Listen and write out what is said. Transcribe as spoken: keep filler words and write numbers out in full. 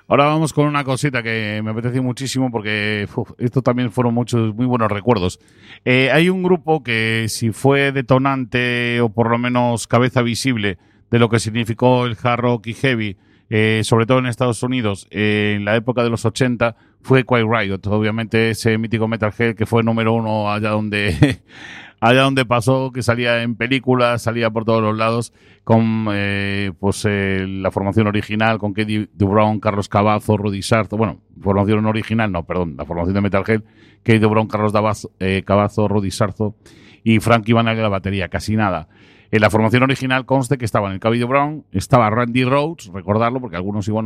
Ahora vamos con una cosita que me apetece muchísimo porque uf, esto también fueron muchos muy buenos recuerdos. Eh, hay un grupo que si fue detonante o por lo menos cabeza visible de lo que significó el hard rock y heavy, eh, sobre todo en Estados Unidos, eh, en la época de los ochenta, fue Quiet Riot. Obviamente ese mítico Metalhead que fue número uno allá donde allá donde pasó, que salía en películas, salía por todos los lados, con eh, pues eh, la formación original, con Katie DuBrown, Carlos Cavazo, Rudy Sarzo, bueno, formación original, no, perdón, la formación de Metalhead, Katie DuBrown, Carlos Davazo, eh, Cavazo, Rudy Sarzo y Frankie Van en la batería, casi nada. En la formación original conste que estaban el Katie DuBrown, estaba Randy Rhoads, recordarlo porque algunos igual